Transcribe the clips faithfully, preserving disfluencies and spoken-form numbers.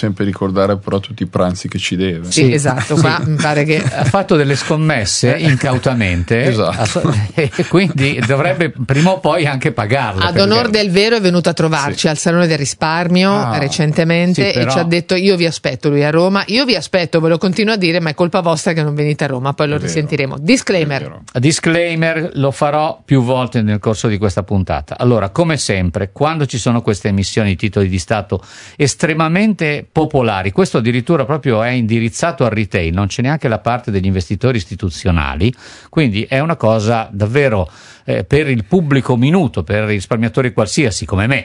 sempre ricordare però tutti i pranzi che ci deve. Sì, sì. Esatto, qua mi pare che ha fatto delle scommesse incautamente, esatto. E quindi dovrebbe prima o poi anche pagarle. Ad onor del vero è venuto a trovarci sì. al Salone del Risparmio ah, recentemente sì, però... e ci ha detto: io vi aspetto, lui a Roma, io vi aspetto, ve lo continuo a dire, ma è colpa vostra che non venite a Roma, poi lo vero, risentiremo. Disclaimer. Disclaimer, lo farò più volte nel corso di questa puntata. Allora, come sempre, quando ci sono queste emissioni di titoli di Stato estremamente popolari, questo addirittura proprio è indirizzato al retail, non c'è neanche la parte degli investitori istituzionali, quindi è una cosa davvero eh, per il pubblico minuto, per i risparmiatori qualsiasi come me.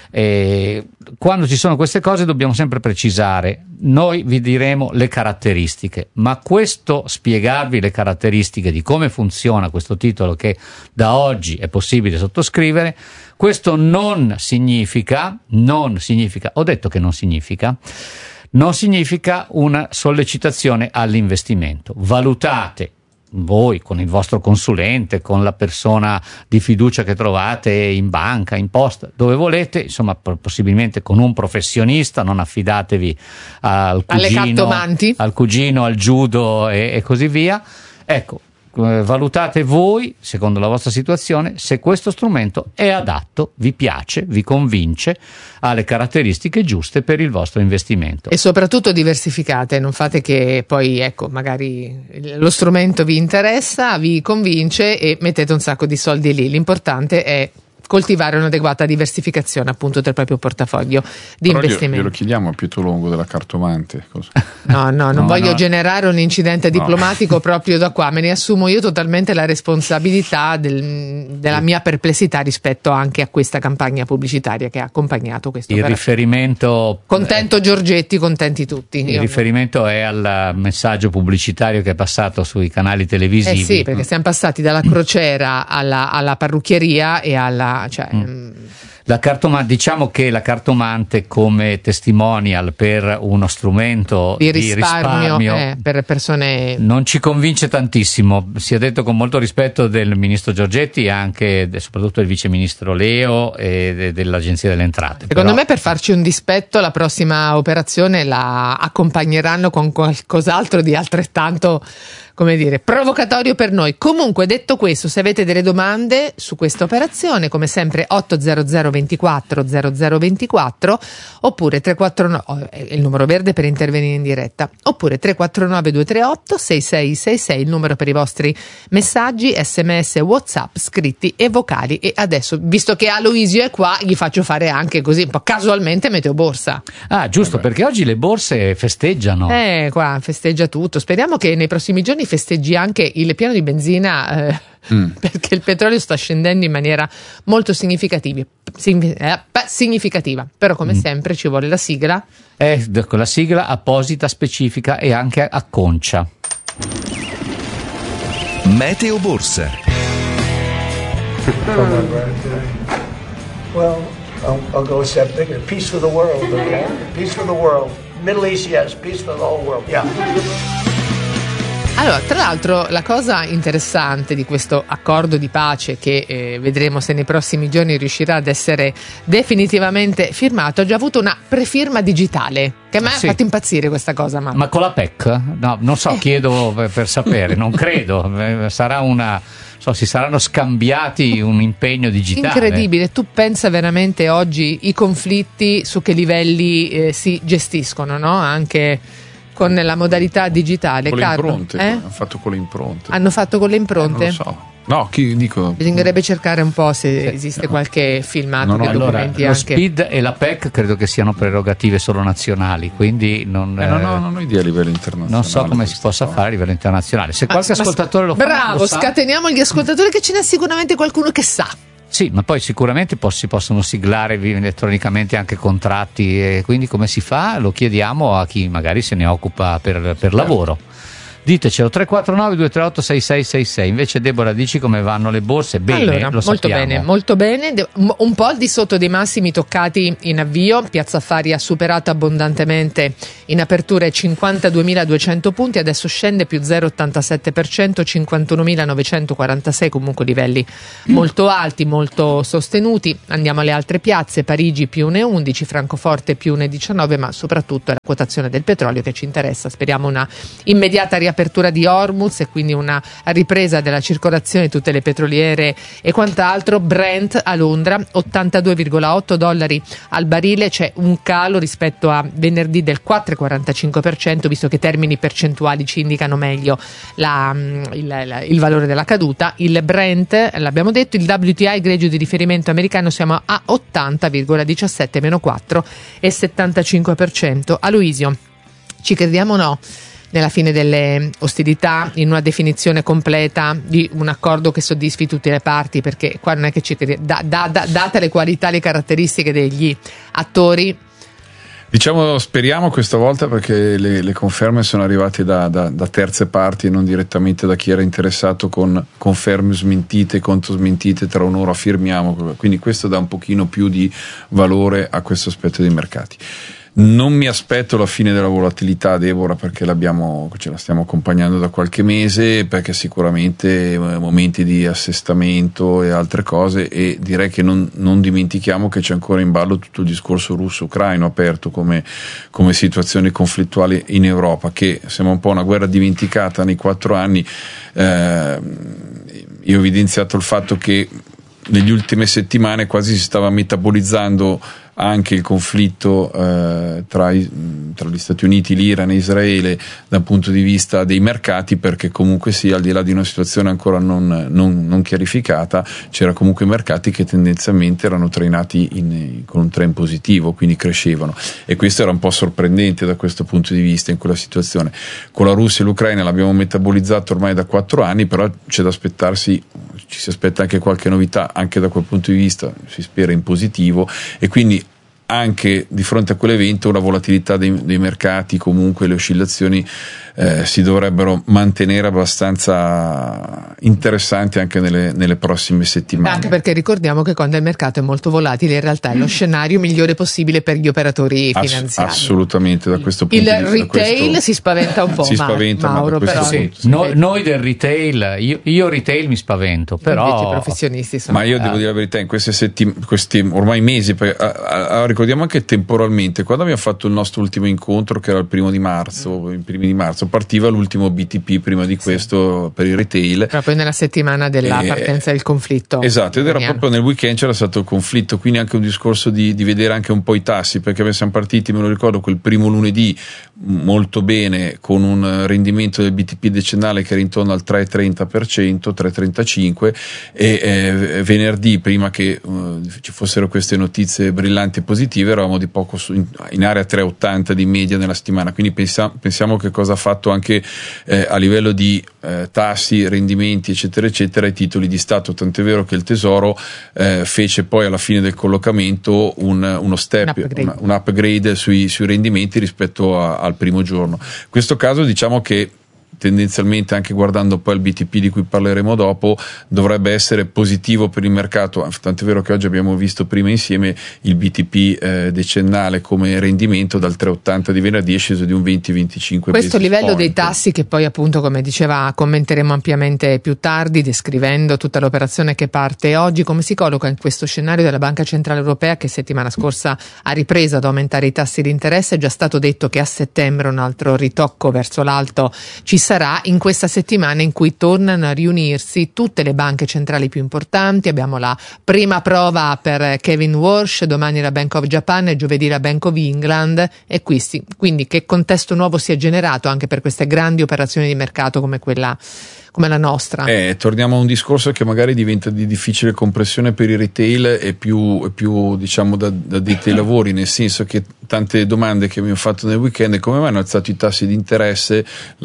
E quando ci sono queste cose dobbiamo sempre precisare, noi vi diremo le caratteristiche, ma questo spiegarvi le caratteristiche di come funziona questo titolo che da oggi è possibile sottoscrivere, questo non significa, non significa, ho detto che non significa, non significa una sollecitazione all'investimento. Valutate voi con il vostro consulente, con la persona di fiducia che trovate in banca, in posta, dove volete, insomma possibilmente con un professionista, non affidatevi al cugino, al cugino, al judo e, e così via. Ecco, valutate voi, secondo la vostra situazione, se questo strumento è adatto, vi piace, vi convince, ha le caratteristiche giuste per il vostro investimento. E soprattutto diversificate, non fate che poi, ecco, magari lo strumento vi interessa, vi convince e mettete un sacco di soldi lì. L'importante è coltivare un'adeguata diversificazione appunto del proprio portafoglio di però investimenti. Glielo chiediamo a Pietro Longo della cartomante. Cosa? No, no, non no, voglio no. generare un incidente diplomatico no. proprio da qua, me ne assumo io totalmente la responsabilità del, della mia perplessità rispetto anche a questa campagna pubblicitaria che ha accompagnato questo. Il riferimento contento Giorgetti, contenti tutti. Il riferimento è al messaggio pubblicitario che è passato sui canali televisivi. Eh sì, perché siamo passati dalla crociera alla, alla parrucchieria e alla Cioè, mm. La cartomante, diciamo che la cartomante come testimonial per uno strumento di risparmio, di risparmio eh, per persone non ci convince tantissimo, sia detto con molto rispetto del ministro Giorgetti e anche soprattutto del vice ministro Leo e de, dell'Agenzia delle Entrate. Secondo Però... me per farci un dispetto la prossima operazione la accompagneranno con qualcos'altro di altrettanto, come dire, provocatorio per noi. Comunque, detto questo, se avete delle domande su questa operazione, come sempre otto zero zero ventiquattro zero zero ventiquattro oppure tre quattro nove, è il numero verde per intervenire in diretta, oppure tre quattro nove due tre otto sei sei sei sei, il numero per i vostri messaggi, sms, whatsapp, scritti e vocali. E adesso, visto che Aloisio è qua, gli faccio fare anche così un po' casualmente Meteo Borsa. Ah, giusto, Vabbè. perché oggi le borse festeggiano. Eh, qua festeggia tutto. Speriamo che nei prossimi giorni festeggi anche il piano di benzina, eh, mm. perché il petrolio sta scendendo in maniera molto significativa, significativa. Però come mm. sempre ci vuole la sigla. Eh, con la sigla apposita, specifica e anche a concia. Meteo Borsa. Well, I'll, I'll go a step bigger. Peace for the world, okay? Peace for the world. Middle East, yes. Peace for the whole world, yeah. Allora, tra l'altro, la cosa interessante di questo accordo di pace, che eh, vedremo se nei prossimi giorni riuscirà ad essere definitivamente firmato, ha già avuto una prefirma digitale, che a me sì. ha fatto impazzire questa cosa. Ma, ma con la P E C? No, non so, eh. chiedo per, per sapere, non credo, sarà una... So, si saranno scambiati un impegno digitale. Incredibile, tu pensa veramente oggi i conflitti su che livelli eh, si gestiscono, no? Anche con la modalità digitale. Con le Carlo, impronte, eh? hanno fatto con le impronte. Hanno fatto con le impronte? Eh, non lo so. No, chi dico? Bisognerebbe cercare un po' se sì, esiste no. qualche filmato no, no, che allora, documenti lo anche. SPID e la P E C credo che siano prerogative solo nazionali, quindi non, eh, no, no, non ho idea a livello internazionale. Non so come si possa fare a livello internazionale. Se ma, qualche ma, ascoltatore lo bravo, fa, bravo, lo sa. Scateniamo gli ascoltatori, che ce n'è sicuramente qualcuno che sa. Sì, ma poi sicuramente pos- si possono siglare elettronicamente anche contratti, e quindi come si fa? Lo chiediamo a chi magari se ne occupa per, per lavoro. Ditecelo, tre quattro nove due tre otto sei sei sei sei. Invece Deborah, dici come vanno le borse? Bene, allora, lo molto sappiamo. bene, molto bene. De- un po' al di sotto dei massimi toccati in avvio. Piazza Affari ha superato abbondantemente in apertura i cinquantaduemiladuecento punti, adesso scende più zero virgola ottantasette per cento, cinquantunomilanovecentokwarantasei, comunque livelli molto alti, molto sostenuti. Andiamo alle altre piazze: Parigi più uno virgola undici, Francoforte più uno virgola diciannove, ma soprattutto è la quotazione del petrolio che ci interessa. Speriamo una immediata riapertura di Hormuz e quindi una ripresa della circolazione di tutte le petroliere e quant'altro. Brent a Londra ottantadue virgola otto dollari al barile, c'è un calo rispetto a venerdì del quattro virgola quarantacinque per cento, visto che i termini percentuali ci indicano meglio la, il, il valore della caduta. Il Brent, l'abbiamo detto. Il W T I greggio di riferimento americano siamo a ottanta virgola diciassette, meno quattro virgola settantacinque per cento. Aloisio, ci crediamo o no nella fine delle ostilità, in una definizione completa di un accordo che soddisfi tutte le parti? Perché qua non è che ci crediamo, da, da, da, date le qualità e le caratteristiche degli attori. Diciamo, speriamo questa volta, perché le, le conferme sono arrivate da, da, da terze parti e non direttamente da chi era interessato, con conferme smentite e controsmentite. Tra un'ora firmiamo, quindi questo dà un pochino più di valore a questo aspetto dei mercati. Non mi aspetto la fine della volatilità, Deborah, perché l'abbiamo, ce la stiamo accompagnando da qualche mese, perché sicuramente momenti di assestamento e altre cose, e direi che non, non dimentichiamo che c'è ancora in ballo tutto il discorso russo-ucraino aperto come, come situazione conflittuale in Europa, che sembra un po' una guerra dimenticata nei quattro anni. Eh, io ho evidenziato il fatto che negli ultime settimane quasi si stava metabolizzando anche il conflitto eh, tra, tra gli Stati Uniti, l'Iran e Israele dal punto di vista dei mercati, perché comunque sia, al di là di una situazione ancora non, non, non chiarificata, c'era comunque mercati che tendenzialmente erano trainati in, con un trend positivo, quindi crescevano, e questo era un po' sorprendente da questo punto di vista in quella situazione. Con la Russia e l'Ucraina l'abbiamo metabolizzato ormai da quattro anni, però c'è da aspettarsi, ci si aspetta anche qualche novità anche da quel punto di vista, si spera in positivo, e quindi anche di fronte a quell'evento la volatilità dei, dei mercati, comunque le oscillazioni eh, si dovrebbero mantenere abbastanza interessanti anche nelle, nelle prossime settimane. Anche perché ricordiamo che quando il mercato è molto volatile, in realtà è lo scenario migliore possibile per gli operatori Ass- finanziari. Assolutamente, da questo punto il di vista. Il retail questo, si spaventa un po', si ma, spaventa, Mauro, ma però sì, no, noi del retail, io, io retail mi spavento, però i professionisti sono. Ma io devo dire la verità, in queste settimane, questi ormai mesi, perché, a, a, ricordiamo anche temporalmente, quando abbiamo fatto il nostro ultimo incontro, che era il primo di marzo, i primi di marzo, partiva l'ultimo B T P prima di questo, sì, per il retail, proprio nella settimana della e, partenza del conflitto. Esatto, ed era proprio nel weekend c'era stato il conflitto, quindi anche un discorso di, di vedere anche un po' i tassi, perché siamo partiti, me lo ricordo, quel primo lunedì molto bene, con un rendimento del B T P decennale che era intorno al tre virgola trenta per cento, tre virgola trentacinque, e eh, venerdì, prima che uh, ci fossero queste notizie brillanti e positive, eravamo di poco su, in, in area tre virgola ottanta di media nella settimana, quindi pensiamo, pensiamo che cosa ha fatto anche eh, a livello di eh, tassi, rendimenti eccetera eccetera i titoli di Stato, tant'è vero che il Tesoro eh, fece poi alla fine del collocamento un, uno step, un upgrade, una, un upgrade sui, sui rendimenti rispetto a, al primo giorno. In questo caso diciamo che tendenzialmente, anche guardando poi il B T P di cui parleremo dopo, dovrebbe essere positivo per il mercato, tant'è vero che oggi abbiamo visto prima insieme il B T P eh, decennale come rendimento dal tre virgola ottanta di venerdì è sceso di un venti venticinque. Questo livello point. dei tassi, che poi appunto, come diceva, commenteremo ampiamente più tardi, descrivendo tutta l'operazione che parte oggi, come si colloca in questo scenario della Banca Centrale Europea, che settimana scorsa ha ripreso ad aumentare i tassi di interesse. È già stato detto che a settembre un altro ritocco verso l'alto ci sarà, in questa settimana in cui tornano a riunirsi tutte le banche centrali più importanti. Abbiamo la prima prova per Kevin Walsh, domani la Bank of Japan e giovedì la Bank of England, e quindi, quindi che contesto nuovo si è generato anche per queste grandi operazioni di mercato come quella come la nostra. Eh, torniamo a un discorso che magari diventa di difficile compressione per i retail e più, e più diciamo da, da dei lavori, nel senso che tante domande che abbiamo fatto nel weekend è come mai hanno alzato i tassi di interesse la scorsa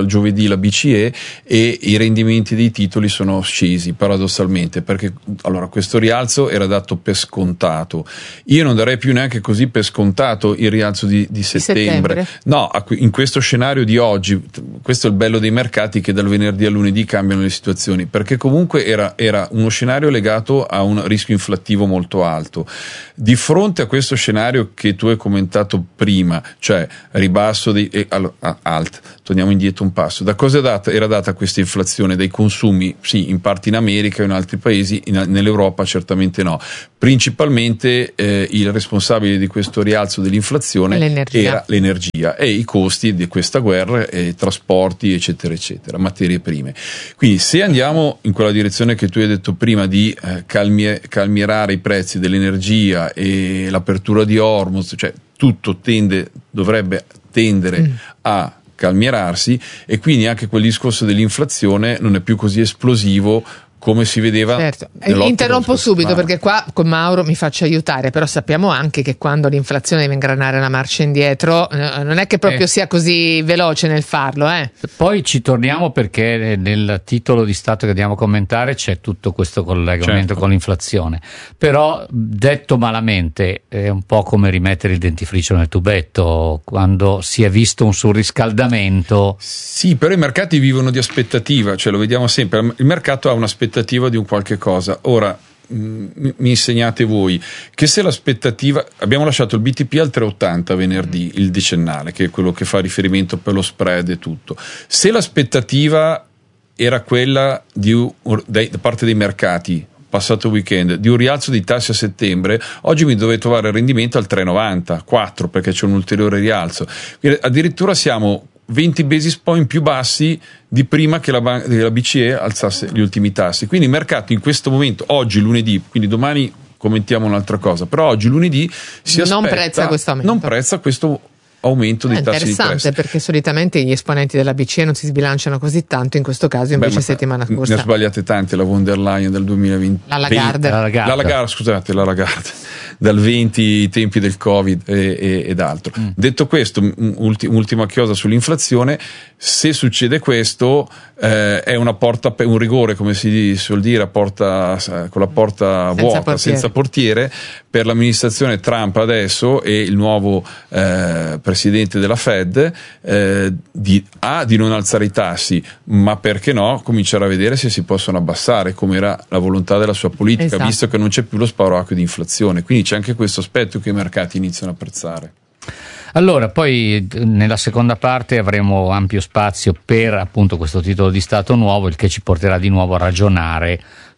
al giovedì la B C E e i rendimenti dei titoli sono scesi paradossalmente, perché allora questo rialzo era dato per scontato. Io non darei più neanche così per scontato il rialzo di, di settembre. settembre. No, in questo scenario di oggi, questo è il bello dei mercati, che dal venerdì al lunedì cambiano le situazioni, perché comunque era, era uno scenario legato a un rischio inflattivo molto alto. Di fronte a questo scenario che tu hai commentato prima, cioè ribasso dei eh, alt, torniamo indietro un passo, da cosa è data, era data questa inflazione? Dai consumi, sì, in parte in America e in altri paesi, in, nell'Europa certamente no. Principalmente eh, il responsabile di questo rialzo dell'inflazione l'energia. era l'energia e i costi di questa guerra, e trasporti eccetera eccetera, materie prime. Quindi se andiamo in quella direzione che tu hai detto prima di eh, calmie, calmierare i prezzi dell'energia e l'apertura di Hormuz, cioè tutto tende, dovrebbe tendere mm. a calmierarsi, e quindi anche quel discorso dell'inflazione non è più così esplosivo come si vedeva. Certo. Interrompo subito perché qua con Mauro mi faccio aiutare, però sappiamo anche che quando l'inflazione deve ingranare una marcia indietro eh, non è che proprio eh. sia così veloce nel farlo. Eh. Poi ci torniamo, perché nel titolo di Stato che andiamo a commentare c'è tutto questo collegamento certo. con l'inflazione, però detto malamente è un po' come rimettere il dentifricio nel tubetto quando si è visto un surriscaldamento. Sì, però i mercati vivono di aspettativa, cioè lo vediamo sempre, il mercato ha un'aspettativa di un qualche cosa. Ora mh, mi insegnate voi che se l'aspettativa, abbiamo lasciato il B T P al tre virgola ottanta venerdì, il decennale, che è quello che fa riferimento per lo spread e tutto, se l'aspettativa era quella di, da parte dei mercati passato weekend di un rialzo dei tassi a settembre, oggi mi dovete trovare il rendimento al tre virgola novanta, quattro, perché c'è un ulteriore rialzo. Quindi addirittura siamo venti basis point più bassi di prima che la, ban- che la B C E alzasse gli ultimi tassi. Quindi il mercato in questo momento, oggi lunedì, quindi domani commentiamo un'altra cosa, però oggi lunedì si aspetta, non prezza questo aumento. non prezza questo aumento dei è tassi di interessante interesse, perché solitamente gli esponenti della B C E non si sbilanciano così tanto, in questo caso invece Beh, settimana scorsa ne ha sbagliate tante, la von der Leyen del duemilaventi, la Lagarde, la Lagarde, la Lagarde scusate la Lagarde dal venti, i tempi del Covid e, e, ed altro. Mm. Detto questo, ulti, ultima chiosa sull'inflazione, se succede questo eh, è una porta, un rigore, come si suol dire, a porta, con la porta senza vuota, portiere. senza portiere, per l'amministrazione Trump adesso e il nuovo eh, presidente della Fed, eh, di, a, di non alzare i tassi, ma perché no, cominciare a vedere se si possono abbassare, come era la volontà della sua politica, esatto. visto che non c'è più lo spauracchio di inflazione. Quindi c'è anche questo aspetto che i mercati iniziano a apprezzare. Allora, poi nella seconda parte avremo ampio spazio per appunto questo titolo di Stato nuovo, il che ci porterà di nuovo a ragionare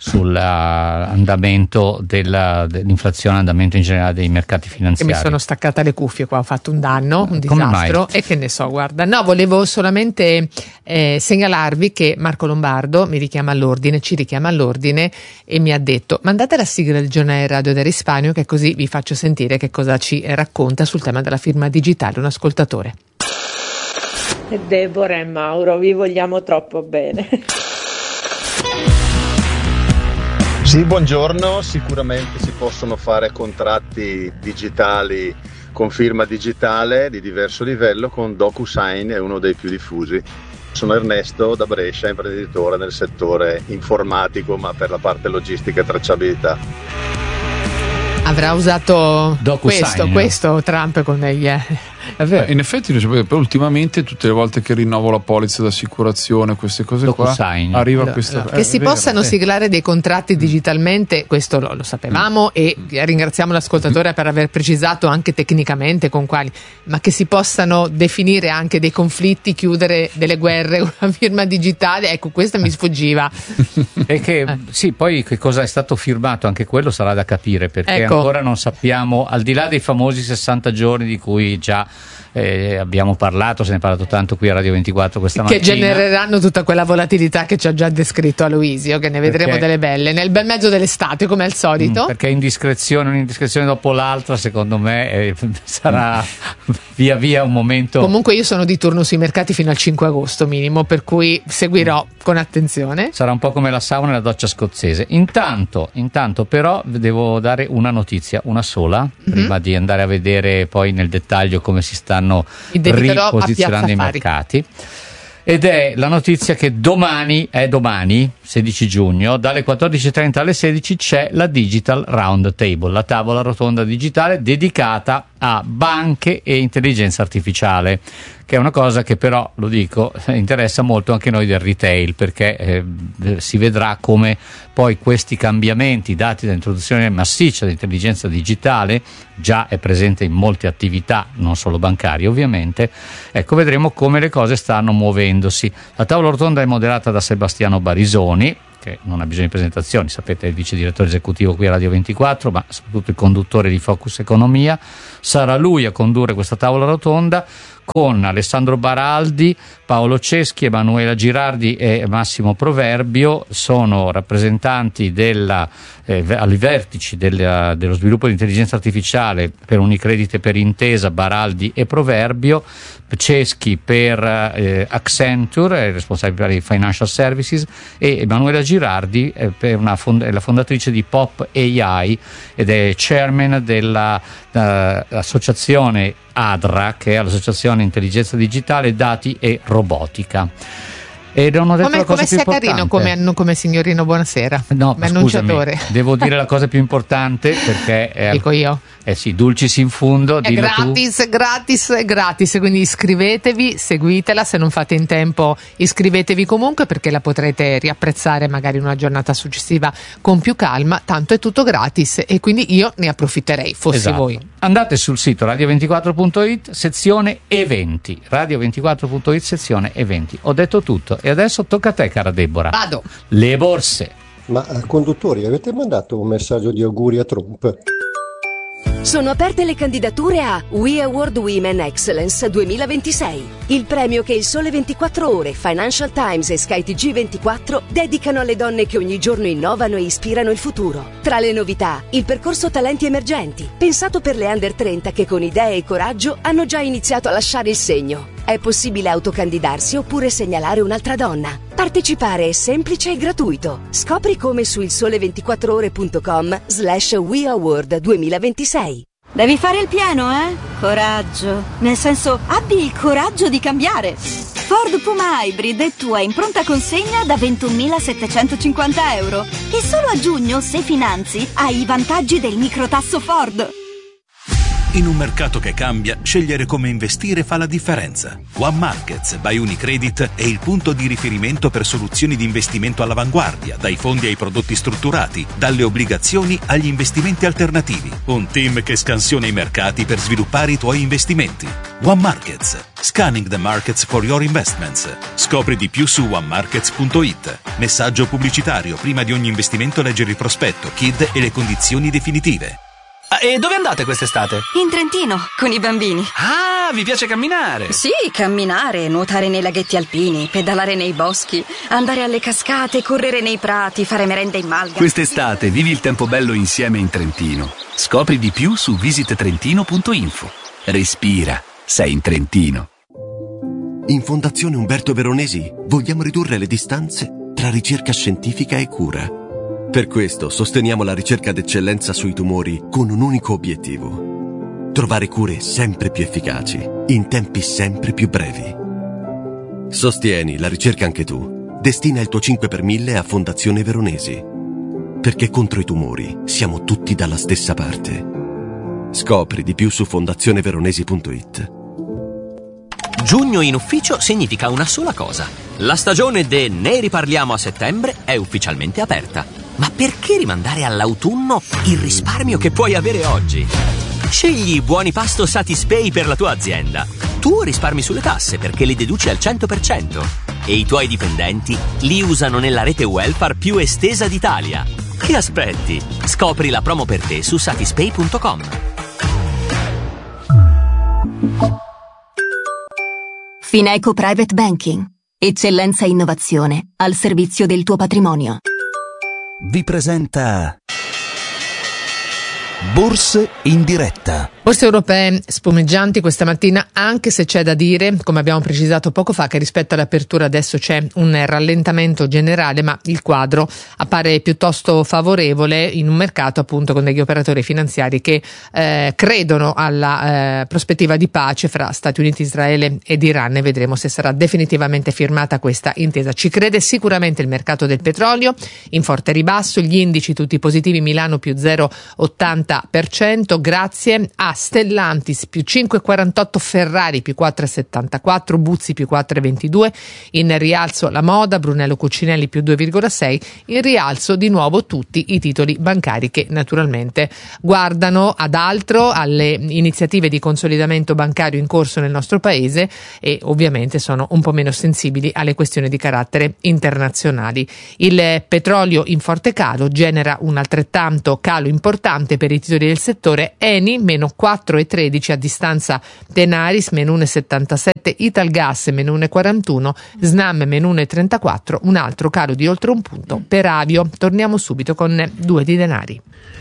sull'andamento della, dell'inflazione, andamento in generale dei mercati finanziari. E mi sono staccata le cuffie qua, ho fatto un danno, un Come disastro mai? E che ne so, guarda. No, volevo solamente eh, segnalarvi che Marco Lombardo mi richiama all'ordine, ci richiama all'ordine e mi ha detto: mandate la sigla del giornale radio del risparmio, che così vi faccio sentire che cosa ci racconta sul tema della firma digitale un ascoltatore. Deborah e Mauro, vi vogliamo troppo bene. Sì, buongiorno. Sicuramente si possono fare contratti digitali con firma digitale di diverso livello, con DocuSign è uno dei più diffusi. Sono Ernesto da Brescia, imprenditore nel settore informatico, ma per la parte logistica e tracciabilità. Avrà usato DocuSign, questo, no? questo Trump con degli... È vero. In effetti, però ultimamente tutte le volte che rinnovo la polizza d'assicurazione, queste cose DocuSign. qua, arriva no, questa... no. Che eh, si vero, possano eh. siglare dei contratti digitalmente, questo lo, lo sapevamo, mm. e ringraziamo l'ascoltatore mm. per aver precisato anche tecnicamente con quali, ma che si possano definire anche dei conflitti, chiudere delle guerre con una firma digitale, ecco, questa mi sfuggiva. E che eh. sì, poi che cosa è stato firmato, anche quello sarà da capire, perché ecco. ancora non sappiamo, al di là dei famosi sessanta giorni di cui già Eh, abbiamo parlato, se ne è parlato tanto qui a Radio ventiquattro questa mattina, che genereranno tutta quella volatilità che ci ha già descritto Aloisio, che ne vedremo perché, delle belle nel bel mezzo dell'estate come al solito, perché indiscrezione un'indiscrezione dopo l'altra secondo me eh, sarà via via un momento. Comunque io sono di turno sui mercati fino al cinque agosto minimo, per cui seguirò con attenzione. Sarà un po' come la sauna e la doccia scozzese. Intanto, intanto però devo dare una notizia, una sola, mm-hmm. prima di andare a vedere poi nel dettaglio come si stanno riposizionando i mercati. Ed è la notizia che domani, è domani, sedici giugno, dalle quattordici e trenta alle sedici c'è la Digital Round Table, la tavola rotonda digitale dedicata a banche e intelligenza artificiale, che è una cosa che però, lo dico, interessa molto anche noi del retail, perché eh, si vedrà come poi questi cambiamenti dati dall'introduzione massiccia dell'intelligenza digitale, già è presente in molte attività, non solo bancarie ovviamente, ecco, vedremo come le cose stanno muovendosi. La tavola rotonda è moderata da Sebastiano Barisoni, che non ha bisogno di presentazioni, sapete, è il vice direttore esecutivo qui a Radio ventiquattro, ma soprattutto il conduttore di Focus Economia. Sarà lui a condurre questa tavola rotonda con Alessandro Baraldi, Paolo Ceschi, Emanuela Girardi e Massimo Proverbio. Sono rappresentanti della, eh, ai vertici della, dello sviluppo di intelligenza artificiale per Unicredit e per Intesa, Baraldi e Proverbio, Ceschi per eh, Accenture, responsabile per i Financial Services, e Emanuela Girardi eh, per una fond- è la fondatrice di Pop A I ed è chairman dell'associazione A D R A, che è l'Associazione Intelligenza Digitale, Dati e Robotica. E non ho detto come, la cosa come più sia importante. carino come, come signorino buonasera, no, come scusami, annunciatore. Devo dire la cosa più importante, perché è, dico io. Eh sì, dulcis in fundo, È dillo gratis, tu. gratis, gratis, quindi iscrivetevi, seguitela, se non fate in tempo iscrivetevi comunque, perché la potrete riapprezzare magari in una giornata successiva con più calma, tanto è tutto gratis e quindi io ne approfitterei, fossi Esatto. voi. Andate sul sito radio ventiquattro punto it, sezione eventi, radio ventiquattro punto it, sezione eventi. Ho detto tutto e adesso tocca a te, cara Deborah. Vado. Le borse. Ma conduttori, avete mandato un messaggio di auguri a Trump? Sono aperte le candidature a We Award Women Excellence duemilaventisei, il premio che il Sole ventiquattro Ore, Financial Times e Sky T G ventiquattro dedicano alle donne che ogni giorno innovano e ispirano il futuro. Tra le novità, il percorso Talenti Emergenti, pensato per le under trenta che con idee e coraggio hanno già iniziato a lasciare il segno. È possibile autocandidarsi oppure segnalare un'altra donna. Partecipare è semplice e gratuito. Scopri come su il sole ventiquattro ore punto com slash We Award duemilaventisei. Devi fare il pieno, eh? Coraggio. Nel senso, abbi il coraggio di cambiare. Ford Puma Hybrid è tua in pronta consegna da ventunomilasettecentocinquanta euro. E solo a giugno, se finanzi, hai i vantaggi del microtasso Ford. In un mercato che cambia, scegliere come investire fa la differenza. One Markets by Unicredit è il punto di riferimento per soluzioni di investimento all'avanguardia, dai fondi ai prodotti strutturati, dalle obbligazioni agli investimenti alternativi. Un team che scansiona i mercati per sviluppare i tuoi investimenti. One Markets. Scanning the markets for your investments. Scopri di più su one markets punto it. Messaggio pubblicitario. Prima di ogni investimento leggere il prospetto, K I D e le condizioni definitive. E dove andate quest'estate? In Trentino, con i bambini. Ah, vi piace camminare? Sì, camminare, nuotare nei laghetti alpini, pedalare nei boschi, andare alle cascate, correre nei prati, fare merenda in malga. Quest'estate vivi il tempo bello insieme in Trentino. Scopri di più su visit trentino punto info. Respira, sei in Trentino. In Fondazione Umberto Veronesi vogliamo ridurre le distanze tra ricerca scientifica e cura. Per questo sosteniamo la ricerca d'eccellenza sui tumori con un unico obiettivo: trovare cure sempre più efficaci, in tempi sempre più brevi. Sostieni la ricerca anche tu. Destina il tuo cinque per mille a Fondazione Veronesi. Perché contro i tumori siamo tutti dalla stessa parte. Scopri di più su fondazione veronesi punto it. Giugno in ufficio significa una sola cosa: la stagione de Ne riparliamo a settembre è ufficialmente aperta. Ma perché rimandare all'autunno il risparmio che puoi avere oggi? Scegli Buoni Pasto Satispay per la tua azienda. Tu risparmi sulle tasse perché li deduci al cento per cento e i tuoi dipendenti li usano nella rete welfare più estesa d'Italia. Che aspetti? Scopri la promo per te su satispay punto com. Fineco Private Banking. Eccellenza e innovazione al servizio del tuo patrimonio. Vi presenta Borse in diretta. Borse europee spumeggianti questa mattina, anche se c'è da dire, come abbiamo precisato poco fa, che rispetto all'apertura adesso c'è un rallentamento generale, ma il quadro appare piuttosto favorevole in un mercato appunto con degli operatori finanziari che eh, credono alla eh, prospettiva di pace fra Stati Uniti, Israele ed Iran, e vedremo se sarà definitivamente firmata questa intesa. Ci crede sicuramente il mercato del petrolio in forte ribasso, gli indici tutti positivi, Milano più zero virgola ottanta per cento grazie a Stellantis più cinque virgola quarantotto, Ferrari più quattro virgola settantaquattro, Buzzi più quattro virgola ventidue, in rialzo la moda, Brunello Cucinelli più due virgola sei, in rialzo di nuovo tutti i titoli bancari che naturalmente guardano ad altro, alle iniziative di consolidamento bancario in corso nel nostro paese e ovviamente sono un po' meno sensibili alle questioni di carattere internazionali. Il petrolio in forte calo genera un altrettanto calo importante per i titoli del settore. Eni meno quattro virgola tredici a distanza Tenaris meno uno virgola settantasette, Italgas meno uno virgola quarantuno, Snam meno uno virgola trentaquattro, un altro calo di oltre un punto per Avio. Torniamo subito con due di denari.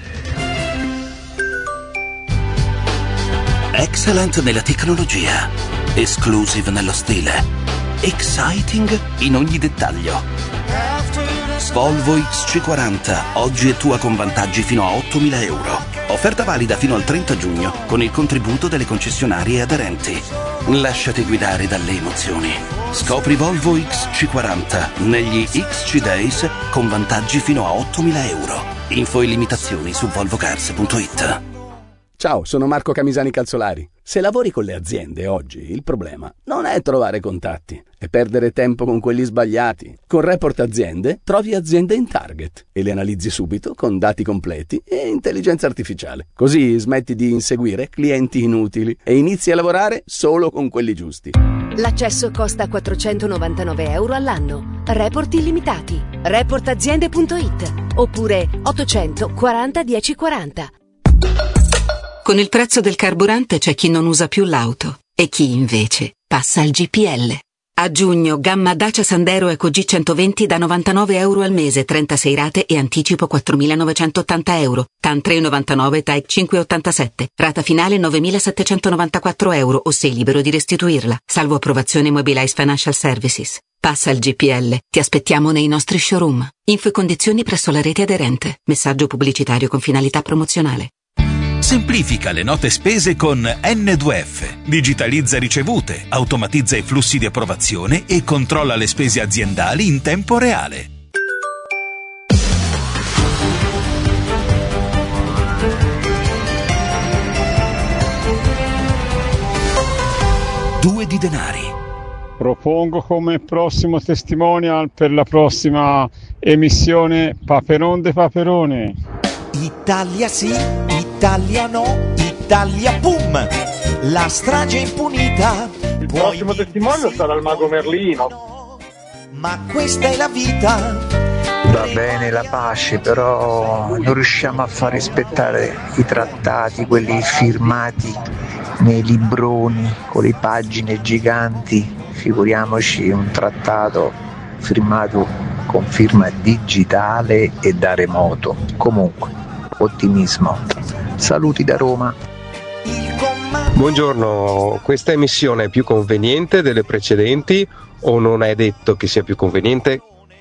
Excellent nella tecnologia, exclusive nello stile, exciting in ogni dettaglio. Volvo X C quaranta, oggi è tua con vantaggi fino a ottomila euro. Offerta valida fino al trenta giugno con il contributo delle concessionarie aderenti. Lasciati guidare dalle emozioni. Scopri Volvo X C quaranta negli X C Days con vantaggi fino a ottomila euro. Info e limitazioni su volvocars punto it. Ciao, sono Marco Camisani Calzolari. Se lavori con le aziende oggi, il problema non è trovare contatti, è perdere tempo con quelli sbagliati. Con Report Aziende trovi aziende in target e le analizzi subito con dati completi e intelligenza artificiale. Così smetti di inseguire clienti inutili e inizi a lavorare solo con quelli giusti. L'accesso costa quattrocentonovantanove euro all'anno. Report illimitati. report aziende punto it oppure ottocento quaranta dieci quaranta. Con il prezzo del carburante c'è chi non usa più l'auto e chi invece passa al G P L. A giugno gamma Dacia Sandero Eco G centoventi da novantanove euro al mese, trentasei rate e anticipo quattromilanovecentottanta euro. T A N tre virgola novantanove, T A E cinque virgola ottantasette. Rata finale novemilasettecentonovantaquattro euro o sei libero di restituirla, salvo approvazione Mobilize Financial Services. Passa al G P L. Ti aspettiamo nei nostri showroom. Info e condizioni presso la rete aderente. Messaggio pubblicitario con finalità promozionale. Semplifica le note spese con N due F. Digitalizza ricevute, automatizza i flussi di approvazione e controlla le spese aziendali in tempo reale. Due di denari. Propongo come prossimo testimonial per la prossima emissione Paperon de Paperone. Italia sì, Italia no, Italia pum, la strage impunita. Il prossimo testimone sarà il mago Merlino. Ma questa è la vita. Va bene la pace, però non riusciamo a far rispettare i trattati, quelli firmati nei libroni con le pagine giganti. Figuriamoci un trattato firmato con firma digitale e da remoto. Comunque, ottimismo. Saluti da Roma. Buongiorno, questa emissione è più conveniente delle precedenti o non è detto che sia più conveniente?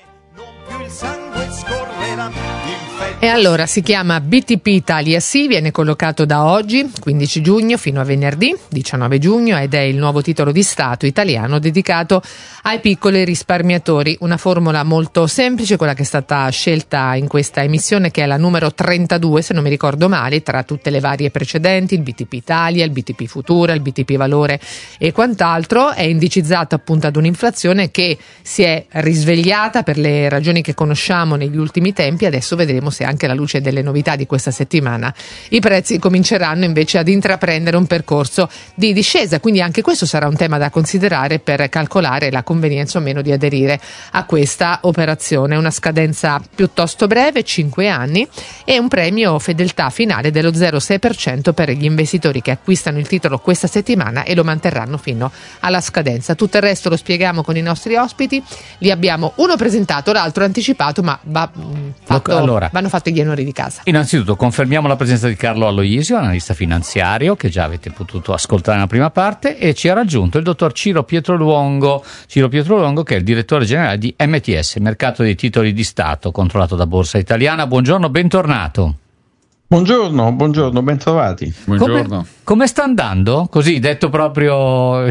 E allora si chiama B T P Italia Sì, viene collocato da oggi, quindici giugno, fino a venerdì, diciannove giugno, ed è il nuovo titolo di Stato italiano dedicato ai piccoli risparmiatori. Una formula molto semplice, quella che è stata scelta in questa emissione, che è la numero trentadue, se non mi ricordo male, tra tutte le varie precedenti, il B T P Italia, il B T P Futura, il B T P Valore e quant'altro. È indicizzata appunto ad un'inflazione che si è risvegliata per le ragioni che conosciamo negli ultimi tempi. Adesso vedremo se anche alla luce delle novità di questa settimana i prezzi cominceranno invece ad intraprendere un percorso di discesa, quindi anche questo sarà un tema da considerare per calcolare la convenienza o meno di aderire a questa operazione. Una scadenza piuttosto breve, cinque anni, e un premio fedeltà finale dello zero virgola sei per cento per gli investitori che acquistano il titolo questa settimana e lo manterranno fino alla scadenza. Tutto il resto lo spieghiamo con i nostri ospiti, li abbiamo uno presentato, l'altro anticipato, ma va fatto, allora, vanno fatti porti gli onori di casa. Innanzitutto confermiamo la presenza di Carlo Aloisio, analista finanziario, che già avete potuto ascoltare nella prima parte, e ci ha raggiunto il dottor Ciro Pietroluongo, Ciro Pietroluongo che è il direttore generale di M T S, Mercato dei Titoli di Stato, controllato da Borsa Italiana. Buongiorno, bentornato. Buongiorno, buongiorno, bentrovati. Buongiorno. Come, come sta andando? Così, detto proprio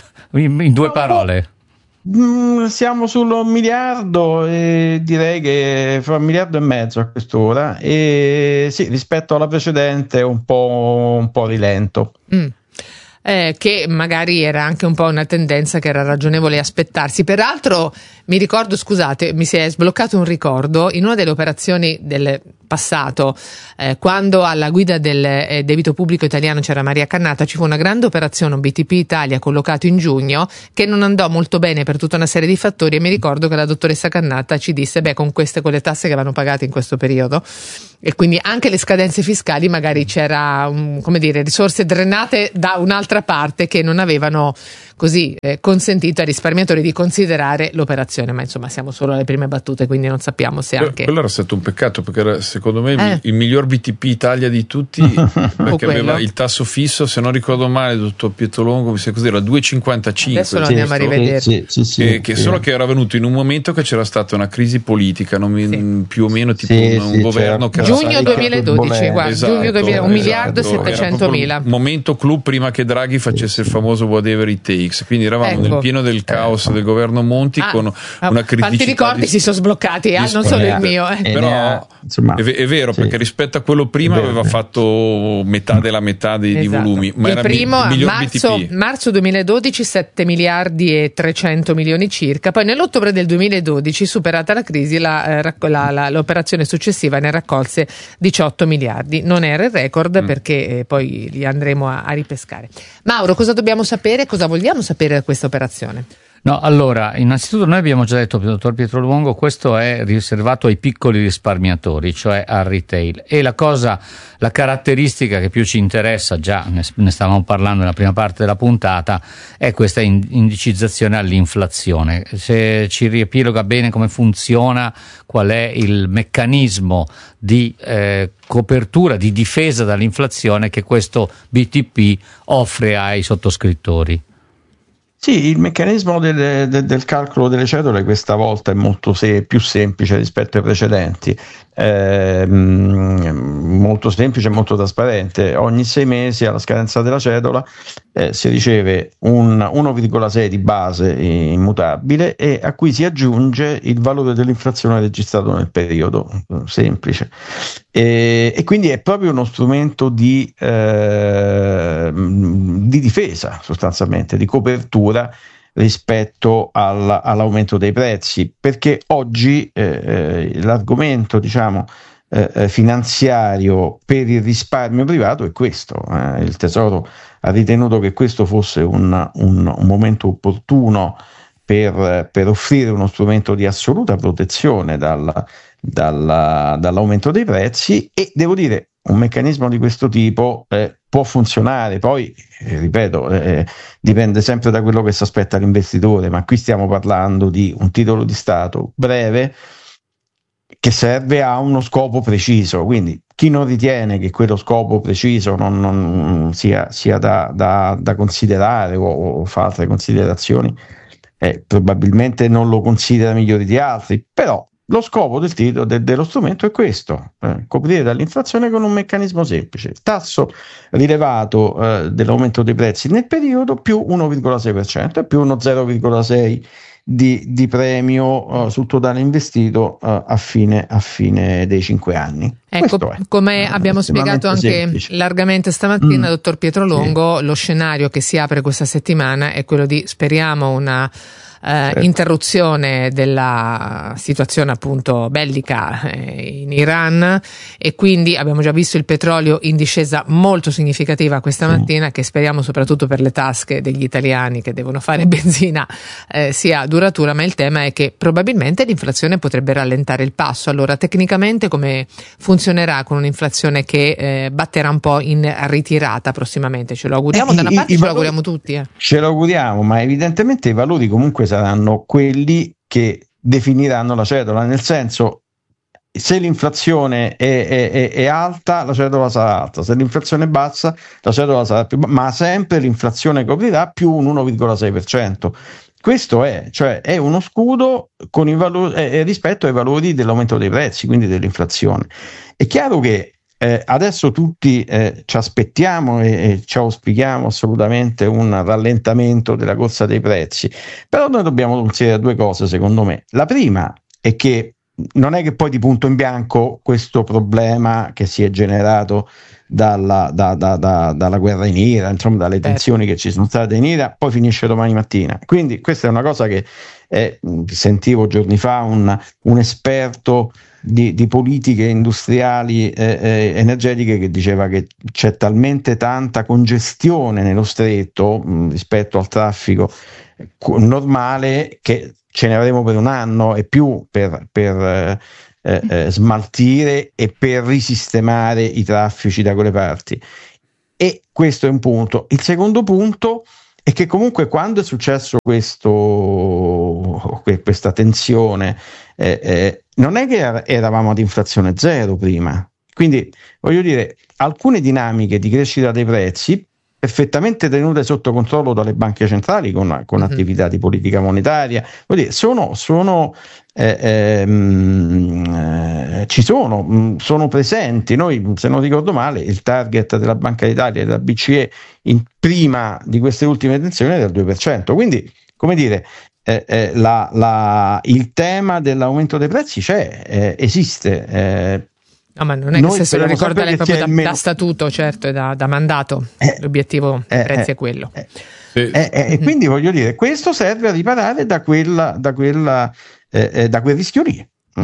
in, in due parole. Mm, siamo sul miliardo e direi che fra un miliardo e mezzo a quest'ora, e sì, rispetto alla precedente un po', un po' rilento. Mm. Eh, che magari era anche un po' una tendenza che era ragionevole aspettarsi. Peraltro mi ricordo, scusate, mi si è sbloccato un ricordo in una delle operazioni del passato, eh, quando alla guida del eh, debito pubblico italiano c'era Maria Cannata, ci fu una grande operazione, un B T P Italia collocato in giugno, che non andò molto bene per tutta una serie di fattori, e mi ricordo che la dottoressa Cannata ci disse: beh, con queste, con le tasse che vanno pagate in questo periodo, e quindi anche le scadenze fiscali, magari c'era um, come dire, risorse drenate da un'altra parte che non avevano così eh, consentito ai risparmiatori di considerare l'operazione. Ma insomma siamo solo alle prime battute, quindi non sappiamo se anche quello era stato un peccato, perché era secondo me eh. il miglior B T P Italia di tutti, perché aveva il tasso fisso, se non ricordo male, dottor Pietroluongo, se così era due virgola cinquantacinque. Adesso lo andiamo a rivedere. Sì, sì, sì, che, che sì. Solo che era venuto in un momento che c'era stata una crisi politica, non mi, Sì. più o meno tipo Sì, un, un sì, governo certo. che era giugno duemiladodici, guarda, Esatto, giugno duemila, un miliardo e esatto. settecentomila. Era proprio il momento clou prima che Draghi facesse il famoso whatever it takes, quindi eravamo Ecco. nel pieno del caos del governo Monti, Ah, con ah, una criticità quanti ricordi di- si sono sbloccati, ah, non solo il mio. Eh. E ne Però ha, insomma, è, ve- è vero, sì. perché rispetto a quello prima È vero. aveva fatto metà della metà dei, di Esatto. volumi, ma il era primo mi- il a miglior marzo, B T P. marzo duemiladodici sette miliardi e trecento milioni circa, poi nell'ottobre del duemiladodici, superata la crisi, la, eh, racco- la, la, l'operazione successiva ne raccolse diciotto miliardi. Non era il record, Mm. perché eh, poi li andremo a, a ripescare. Mauro, cosa dobbiamo sapere, cosa vogliamo sapere da questa operazione? No, allora, innanzitutto noi abbiamo già detto, dottor Pietroluongo, questo è riservato ai piccoli risparmiatori, cioè al retail, e la cosa, la caratteristica che più ci interessa, già ne, ne stavamo parlando nella prima parte della puntata, è questa in, indicizzazione all'inflazione. Se ci riepiloga bene come funziona, qual è il meccanismo di eh, copertura, di difesa dall'inflazione che questo B T P offre ai sottoscrittori. Sì, il meccanismo del, del, del calcolo delle cedole questa volta è molto se, più semplice rispetto ai precedenti, eh, molto semplice e molto trasparente. Ogni sei mesi alla scadenza della cedola eh, si riceve un uno virgola sei di base immutabile, e a cui si aggiunge il valore dell'inflazione registrato nel periodo, semplice. E, e quindi è proprio uno strumento di, eh, di difesa, sostanzialmente, di copertura rispetto al, all'aumento dei prezzi, perché oggi eh, l'argomento, diciamo, eh, finanziario per il risparmio privato è questo. Eh, il Tesoro ha ritenuto che questo fosse un, un, un momento opportuno per, per offrire uno strumento di assoluta protezione dalla, dalla, dall'aumento dei prezzi, e devo dire, un meccanismo di questo tipo eh, può funzionare. Poi, eh, ripeto, eh, dipende sempre da quello che si aspetta l'investitore, ma qui stiamo parlando di un titolo di Stato breve che serve a uno scopo preciso, quindi chi non ritiene che quello scopo preciso non, non sia, sia da, da, da considerare o, o fa altre considerazioni, eh, probabilmente non lo considera migliore di altri, però lo scopo del titolo de, dello strumento è questo, eh, coprire dall'inflazione con un meccanismo semplice: il tasso rilevato eh, dell'aumento dei prezzi nel periodo più uno virgola sei per cento e più uno zero virgola sei di, di premio uh, sul totale investito uh, a, fine, a fine dei cinque anni. Ecco, come abbiamo spiegato anche semplice. largamente stamattina, Mm. dottor Pietroluongo, sì. Lo scenario che si apre questa settimana è quello di, speriamo, una Eh, certo. interruzione della situazione appunto bellica eh, in Iran, e quindi abbiamo già visto il petrolio in discesa molto significativa questa sì. mattina, che speriamo, soprattutto per le tasche degli italiani che devono fare benzina, eh, sia duratura. Ma il tema è che probabilmente l'inflazione potrebbe rallentare il passo. Allora, tecnicamente come funzionerà con un'inflazione che eh, batterà un po' in ritirata prossimamente? Ce lo auguriamo, eh, da una parte, i, ce lo auguriamo tutti eh. ce lo auguriamo, ma evidentemente i valori comunque saranno quelli che definiranno la cedola, nel senso, se l'inflazione è, è, è, è alta, la cedola sarà alta, se l'inflazione è bassa, la cedola sarà più bassa, ma sempre l'inflazione coprirà più un uno virgola sei per cento. Questo è, cioè è uno scudo con i valori, eh, rispetto ai valori dell'aumento dei prezzi, quindi dell'inflazione. È chiaro che eh, adesso tutti eh, ci aspettiamo e, e ci auspichiamo assolutamente un rallentamento della corsa dei prezzi, però noi dobbiamo considerare due cose, secondo me. La prima è che non è che poi di punto in bianco questo problema che si è generato dalla, da, da, da, dalla guerra in Iran, insomma dalle tensioni che ci sono state in Iran, poi finisce domani mattina. Quindi questa è una cosa che eh, sentivo giorni fa un, un esperto di, di politiche industriali eh, eh, energetiche che diceva che c'è talmente tanta congestione nello stretto mh, rispetto al traffico normale che ce ne avremo per un anno e più per, per eh, eh, smaltire e per risistemare i traffici da quelle parti. E questo è un punto. Il secondo punto è che comunque quando è successo questo, questa tensione, eh, eh, non è che eravamo ad inflazione zero prima. Quindi voglio dire, alcune dinamiche di crescita dei prezzi perfettamente tenute sotto controllo dalle banche centrali con, con mm-hmm. attività di politica monetaria, vuol dire, sono, sono eh, ehm, eh, ci sono, mh, sono presenti. Noi, se non ricordo male, il target della Banca d'Italia e della B C E in prima di queste ultime tensioni era del due per cento, quindi come dire eh, eh, la, la, il tema dell'aumento dei prezzi c'è, eh, esiste. Eh, No, ma non è che se se lo ricorda lei proprio da, meno... da statuto, certo, e da, da mandato, eh, l'obiettivo dei eh, prezzi eh, è quello. Eh, eh, eh, eh, e quindi voglio dire, questo serve a riparare da, quella, da, quella, eh, eh, da quel rischio lì,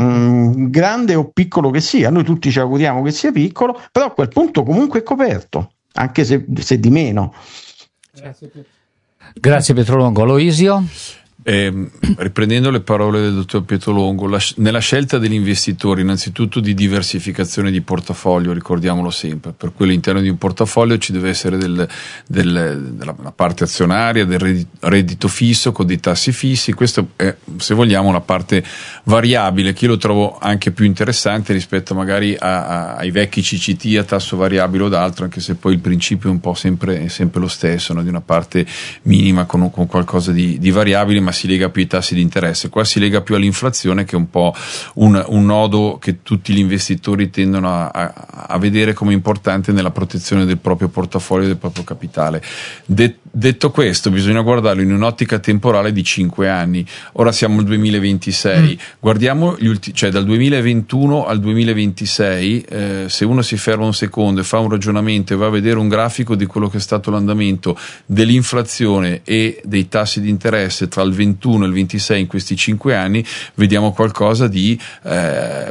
mm, grande o piccolo che sia. Noi tutti ci auguriamo che sia piccolo, però a quel punto comunque è coperto, anche se, se di meno. Grazie, Grazie Pietro Longo. Aloisio? Eh, riprendendo le parole del dottor Pietro Longo, la, nella scelta degli investitori, innanzitutto di diversificazione di portafoglio, ricordiamolo sempre, per quello all'interno di un portafoglio ci deve essere del, del, della parte azionaria, del reddito, reddito fisso con dei tassi fissi. Questo è, se vogliamo, una parte variabile che io lo trovo anche più interessante rispetto magari a, a, ai vecchi C C T a tasso variabile o d'altro, anche se poi il principio è un po' sempre, è sempre lo stesso, no? Di una parte minima con, con qualcosa di, di variabile, ma si lega più ai tassi di interesse. Qua si lega più all'inflazione, che è un po' un, un nodo che tutti gli investitori tendono a, a, a vedere come importante nella protezione del proprio portafoglio e del proprio capitale. De, detto questo, bisogna guardarlo in un'ottica temporale di cinque anni. Ora siamo al duemilaventisei, mm. guardiamo gli ultimi, cioè dal duemilaventuno al duemilaventisei, eh, se uno si ferma un secondo e fa un ragionamento e va a vedere un grafico di quello che è stato l'andamento dell'inflazione e dei tassi di interesse tra il ventuno e il ventisei in questi cinque anni, vediamo qualcosa di eh,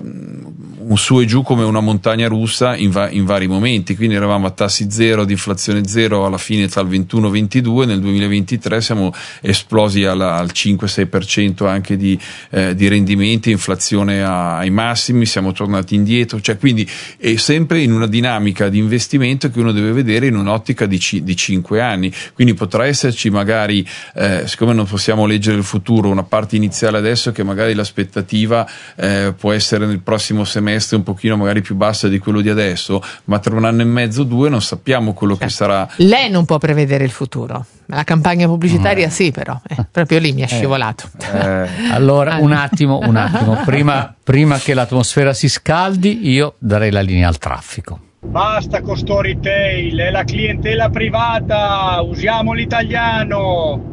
un su e giù come una montagna russa in, va- in vari momenti. Quindi eravamo a tassi zero, di inflazione zero alla fine tra il ventuno e il ventidue, nel duemilaventitré siamo esplosi alla, al cinque sei per cento anche di, eh, di rendimenti, inflazione a, ai massimi, siamo tornati indietro, cioè quindi è sempre in una dinamica di investimento che uno deve vedere in un'ottica di, ci- di cinque anni. Quindi potrà esserci magari, eh, siccome non possiamo leggere il futuro, una parte iniziale adesso che magari l'aspettativa eh, può essere nel prossimo semestre un pochino magari più bassa di quello di adesso, ma tra un anno e mezzo, due, non sappiamo quello certo. che sarà. Lei non può prevedere il futuro, la campagna pubblicitaria mm. sì, però eh, proprio lì mi è scivolato. Eh, allora un attimo, un attimo, prima, prima che l'atmosfera si scaldi, io darei la linea al traffico. Basta con sto retail, è la clientela privata, usiamo l'italiano.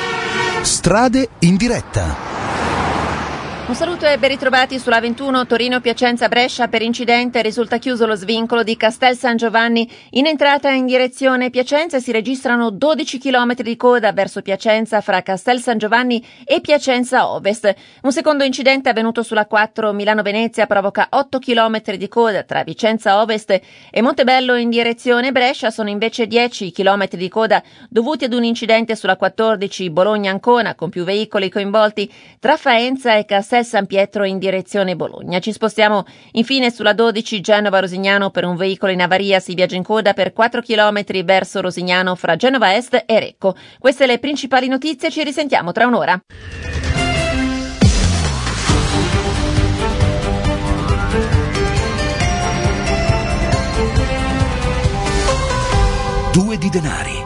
Strade in diretta. Un saluto e ben ritrovati sulla ventuno Torino-Piacenza-Brescia. Per incidente risulta chiuso lo svincolo di Castel San Giovanni in entrata in direzione Piacenza e si registrano dodici chilometri di coda verso Piacenza fra Castel San Giovanni e Piacenza Ovest. Un secondo incidente avvenuto sulla quattro Milano-Venezia provoca otto chilometri di coda tra Vicenza Ovest e Montebello in direzione Brescia. Sono invece dieci chilometri di coda dovuti ad un incidente sulla quattordici Bologna-Ancona con più veicoli coinvolti tra Faenza e Castel San Pietro in direzione Bologna. Ci spostiamo infine sulla dodici Genova-Rosignano per un veicolo in avaria, si viaggia in coda per quattro chilometri verso Rosignano fra Genova Est e Recco. Queste le principali notizie, ci risentiamo tra un'ora. due di denari.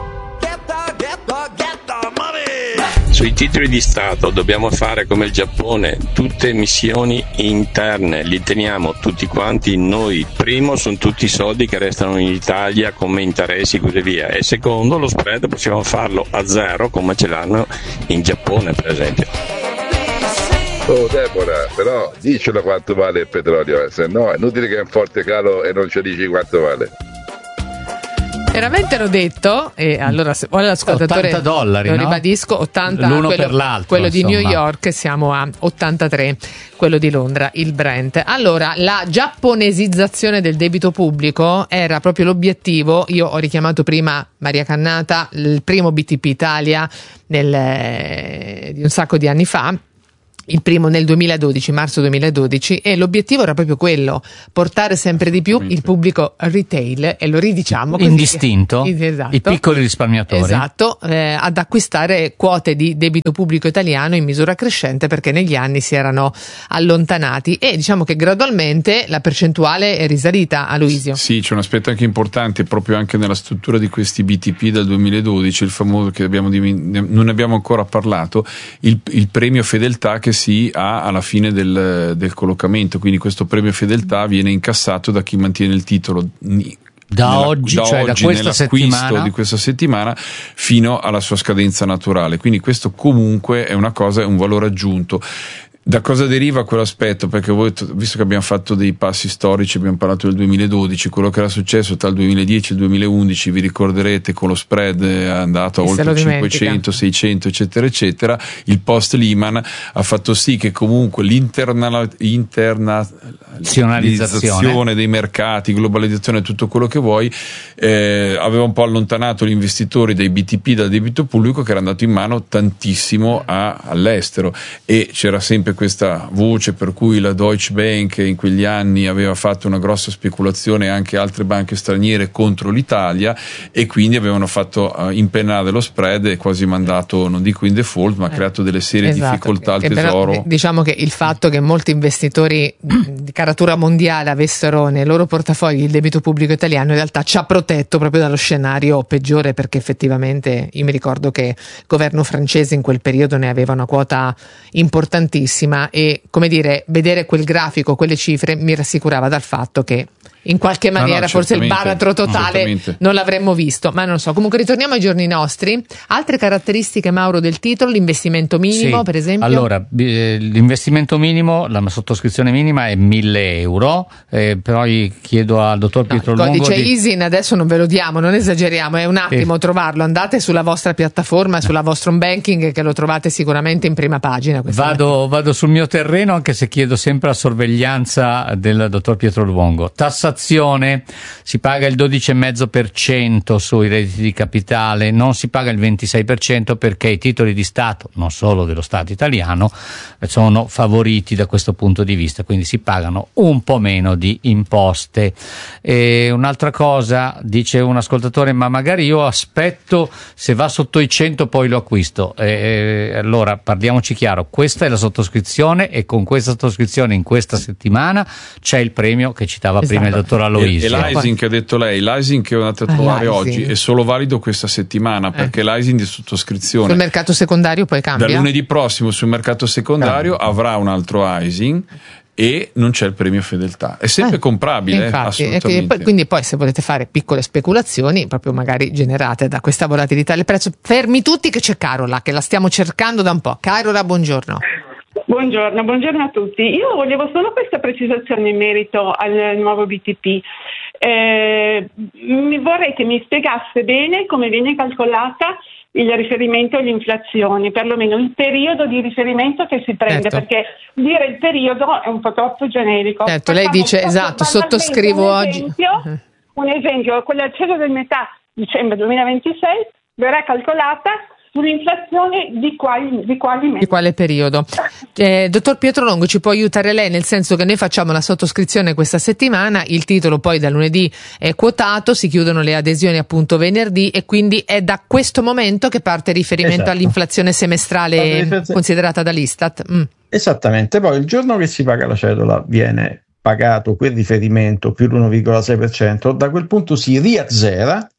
Sui titoli di Stato dobbiamo fare come il Giappone, tutte emissioni interne, li teniamo tutti quanti noi. Primo, sono tutti soldi che restano in Italia come interessi e così via, e secondo, lo spread possiamo farlo a zero come ce l'hanno in Giappone per esempio. Oh Deborah, però dicelo quanto vale il petrolio, eh, se no è inutile che è un forte calo e non ci dici quanto vale. Veramente l'ho detto, e allora se vuole l'ascoltatore ottanta dollari, lo no? ribadisco, ottanta l'uno quello, per l'altro, quello di insomma. New York, siamo a ottantatré quello di Londra, il Brent. Allora, la giapponesizzazione del debito pubblico era proprio l'obiettivo. Io ho richiamato prima Maria Cannata, il primo B T P Italia nel, di un sacco di anni fa, il primo nel duemiladodici, marzo duemiladodici, e l'obiettivo era proprio quello, portare sempre di più il pubblico retail, e lo ridiciamo così, indistinto, esatto, i piccoli risparmiatori, esatto, eh, ad acquistare quote di debito pubblico italiano in misura crescente, perché negli anni si erano allontanati, e diciamo che gradualmente la percentuale è risalita. A Luisio. Sì, c'è un aspetto anche importante proprio anche nella struttura di questi B T P del duemiladodici, il famoso che abbiamo non ne abbiamo ancora parlato, il, il premio fedeltà che si ha alla fine del, del collocamento, quindi questo premio fedeltà viene incassato da chi mantiene il titolo da nella, oggi, da cioè oggi da questa nell'acquisto settimana di questa settimana fino alla sua scadenza naturale, quindi questo comunque è una cosa, è un valore aggiunto. Da cosa deriva quell'aspetto? Perché voi, visto che abbiamo fatto dei passi storici, abbiamo parlato del duemiladodici, quello che era successo tra il duemiladieci e il duemilaundici, vi ricorderete, con lo spread è andato a oltre cinquecento, seicento eccetera eccetera, il post Lehman ha fatto sì che comunque l'internazionalizzazione dei mercati, globalizzazione, tutto quello che vuoi, eh, aveva un po' allontanato gli investitori dai B T P, dal debito pubblico, che era andato in mano tantissimo a, all'estero, e c'era sempre questa voce per cui la Deutsche Bank in quegli anni aveva fatto una grossa speculazione, anche altre banche straniere, contro l'Italia, e quindi avevano fatto uh, impennare lo spread e quasi mandato, non dico in default, ma ha creato delle serie esatto, difficoltà al che tesoro. Però, diciamo che il fatto che molti investitori di caratura mondiale avessero nei loro portafogli il debito pubblico italiano in realtà ci ha protetto proprio dallo scenario peggiore, perché effettivamente io mi ricordo che il governo francese in quel periodo ne aveva una quota importantissima, e come dire, vedere quel grafico, quelle cifre mi rassicurava dal fatto che in qualche maniera no, no, forse il baratro totale non l'avremmo visto, ma non so. Comunque ritorniamo ai giorni nostri. Altre caratteristiche, Mauro, del titolo: l'investimento minimo, sì. per esempio. Allora, l'investimento minimo, la sottoscrizione minima è mille euro, eh, poi chiedo al dottor Pietro no, Longo. Il codice di... I S I N adesso non ve lo diamo, non esageriamo, è un attimo eh. trovarlo, andate sulla vostra piattaforma, sulla vostra home banking, che lo trovate sicuramente in prima pagina. Vado, vado sul mio terreno, anche se chiedo sempre a sorveglianza del dottor Pietro Longo. Tassazione, si paga il dodici virgola cinque per cento sui redditi di capitale, non si paga il ventisei per cento perché i titoli di Stato, non solo dello Stato italiano, sono favoriti da questo punto di vista, quindi si pagano un po' meno di imposte. E un'altra cosa, dice un ascoltatore, ma magari io aspetto, se va sotto i cento poi lo acquisto. E allora parliamoci chiaro, questa è la sottoscrizione, e con questa sottoscrizione in questa settimana c'è il premio che citava esatto. prima il dottor Aloisio. E, e l'Ising che ha detto lei, l'Ising che andate a trovare ah, oggi è solo valido questa settimana, perché eh. l'Ising di sottoscrizione sul mercato secondario poi cambia. Da lunedì prossimo sul mercato secondario ah. avrà un altro Ising, e non c'è il premio fedeltà, è sempre eh, comprabile, infatti, eh, assolutamente. Poi, quindi poi se volete fare piccole speculazioni proprio magari generate da questa volatilità del prezzo, fermi tutti che c'è Carola che la stiamo cercando da un po'. Carola, buongiorno. Buongiorno, buongiorno a tutti. Io volevo solo questa precisazione in merito al nuovo B T P. Eh, mi vorrei che mi spiegasse bene come viene calcolata il riferimento all'inflazione, perlomeno il periodo di riferimento che si prende, certo. perché dire il periodo è un po' troppo generico. Certo, lei dice esatto, sottoscrivo un oggi. Esempio, un esempio, quella acceso del metà dicembre duemilaventisei verrà calcolata sull'inflazione di quali, di quali mesi? Di quale periodo? Eh, dottor Pietro Longo, ci può aiutare lei, nel senso che noi facciamo la sottoscrizione questa settimana, il titolo poi da lunedì è quotato, si chiudono le adesioni appunto venerdì, e quindi è da questo momento che parte il riferimento esatto. all'inflazione semestrale considerata dall'Istat. Mm. Esattamente, poi il giorno che si paga la cedola viene pagato quel riferimento più l'uno virgola sei per cento, da quel punto si riazzera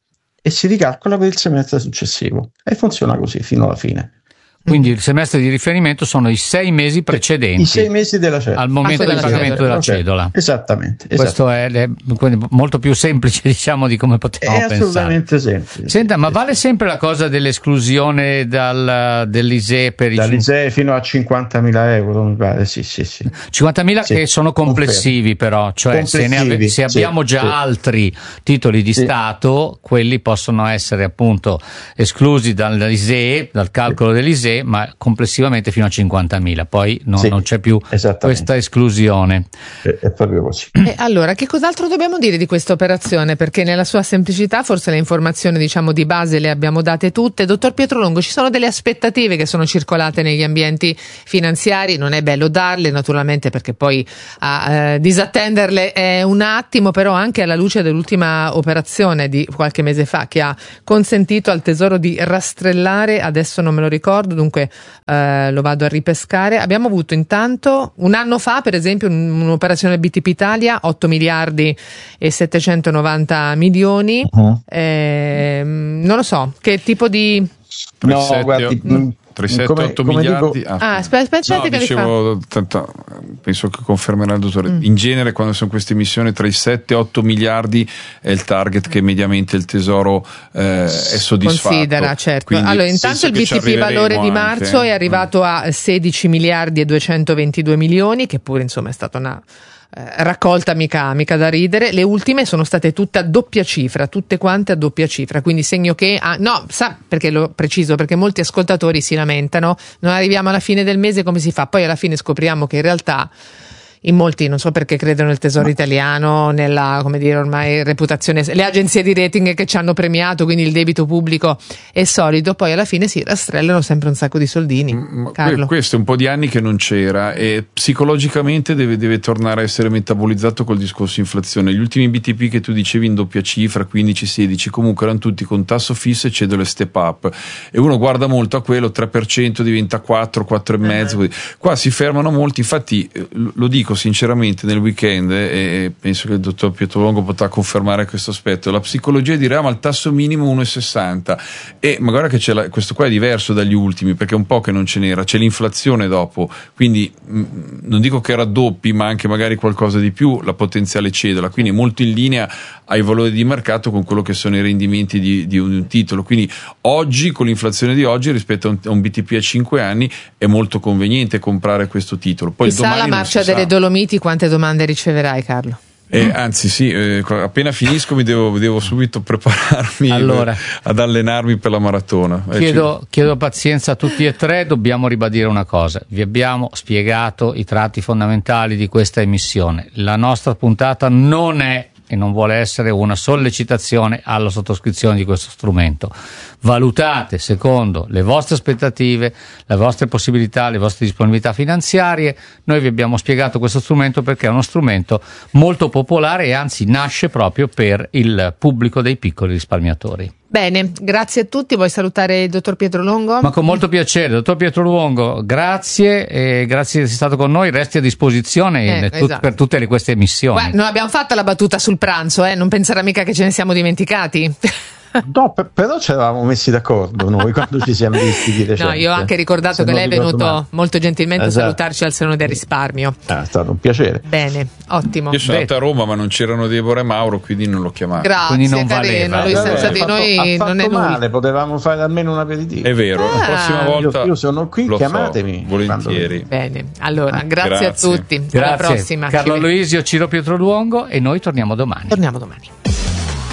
e si ricalcola per il semestre successivo e funziona così fino alla fine. Quindi il semestre di riferimento sono i sei mesi precedenti. I sei mesi della cedola. Al momento Ah, del della pagamento cedola. della Okay. cedola. Esattamente. Questo è, è quindi molto più semplice, diciamo, di come potevamo È pensare. assolutamente semplice. Senta, ma vale sempre la cosa dell'esclusione dal, dell'I S E E per i Dall'I S E E fino a cinquantamila euro, mi pare, sì, sì, sì. cinquantamila Sì, che sono complessivi, però, cioè se, ne ave- Complessivi, se abbiamo sì, già sì. altri titoli di Sì. Stato, quelli possono essere appunto esclusi dall'I S E E, dal calcolo dell'I S E E, ma complessivamente fino a cinquantamila, poi non, Sì, non c'è più questa esclusione. È, è proprio così. E allora, che cos'altro dobbiamo dire di questa operazione? Perché nella sua semplicità forse le informazioni, diciamo, di base le abbiamo date tutte. Dottor Pietro Longo, ci sono delle aspettative che sono circolate negli ambienti finanziari, non è bello darle naturalmente perché poi a eh, disattenderle è un attimo, però anche alla luce dell'ultima operazione di qualche mese fa che ha consentito al Tesoro di rastrellare, adesso non me lo ricordo, dunque eh, lo vado a ripescare. Abbiamo avuto intanto un anno fa per esempio un, un'operazione B T P Italia otto miliardi e settecentonovanta milioni. Uh-huh. Eh, non lo so che tipo di No, guardi, mh, tra i sette e come- otto come miliardi. dico- Ah, aspetta, aspetta no, che li dicevo, tanto, penso che confermerà il dottore. Mm. In genere, quando sono queste missioni, tra i sette e otto miliardi è il target che mediamente il Tesoro eh, è soddisfatto. considera, certo. Quindi, Allora, nel intanto senso il che B ci T P valore di arriveremo marzo anche. è arrivato a sedici miliardi e duecentoventidue milioni, che pure insomma è stata una eh, raccolta mica, mica da ridere. Le ultime sono state tutte a doppia cifra, tutte quante a doppia cifra, quindi segno che ah, no, sa perché lo preciso, perché molti ascoltatori si lamentano, non arriviamo alla fine del mese, come si fa? Poi alla fine scopriamo che in realtà in molti, non so perché credono nel Tesoro italiano, nella, come dire, ormai reputazione, le agenzie di rating che ci hanno premiato, quindi il debito pubblico è solido, poi alla fine si rastrellano sempre un sacco di soldini. Carlo. Que- questo è un po' di anni che non c'era e psicologicamente deve, deve tornare a essere metabolizzato col discorso inflazione. Gli ultimi B T P che tu dicevi in doppia cifra, quindici sedici, comunque erano tutti con tasso fisso e cedole step up, e uno guarda molto a quello, tre per cento diventa quattro, quattro virgola cinque per cento. Qua si fermano molti, infatti eh, lo dico sinceramente nel weekend, e penso che il dottor Pietro Longo potrà confermare questo aspetto, la psicologia dirà ma il tasso minimo uno virgola sessanta, e magari che c'è la, questo qua è diverso dagli ultimi perché è un po' che non ce n'era, c'è l'inflazione dopo, quindi mh, non dico che raddoppi ma anche magari qualcosa di più la potenziale cedola, quindi molto in linea ai valori di mercato con quello che sono i rendimenti di, di un titolo. Quindi oggi, con l'inflazione di oggi rispetto a un, a un B T P a cinque anni, è molto conveniente comprare questo titolo. Poi Chissà domani la non marcia si sa. delle Dolomiti quante domande riceverai, Carlo? Eh, anzi sì, eh, appena finisco mi devo, devo subito prepararmi Allora. eh, ad allenarmi per la maratona. Eh, Chiedo, chiedo pazienza a tutti e tre, dobbiamo ribadire una cosa, vi abbiamo spiegato i tratti fondamentali di questa emissione, la nostra puntata non è e non vuole essere una sollecitazione alla sottoscrizione di questo strumento. Valutate secondo le vostre aspettative, le vostre possibilità, le vostre disponibilità finanziarie. Noi vi abbiamo spiegato questo strumento perché è uno strumento molto popolare e anzi nasce proprio per il pubblico dei piccoli risparmiatori. Bene, grazie a tutti. Vuoi salutare il dottor Pietro Longo? Ma con molto piacere, dottor Pietro Longo, grazie e grazie di essere stato con noi, resti a disposizione Eh, in- tut- esatto. per tutte le, queste emissioni. Guarda, non abbiamo fatto la battuta sul pranzo, eh? Non penserà mica che ce ne siamo dimenticati. No, per- però ci eravamo messi d'accordo noi quando ci siamo visti di recente. No, io ho anche ricordato Se che non lei è ricordo venuto male. molto gentilmente Esatto. a salutarci al Salone del Risparmio. Ah, è stato un piacere. Bene, ottimo. Io sono andato a Roma ma non c'erano Deborah e Mauro, quindi non l'ho chiamato. Grazie, Quindi non carino. valeva. Lui Vabbè, senza ha di fatto- noi ha fatto non è nulla. male, potevamo fare almeno un aperitivo. È vero, la Ah. prossima volta Io, io sono qui, lo so, chiamatemi. volentieri. Bene, allora, grazie, Grazie. a tutti. Alla Grazie. prossima. Carlo Ci- Aloisio, Ciro Pietro Luongo e noi torniamo domani. Torniamo domani.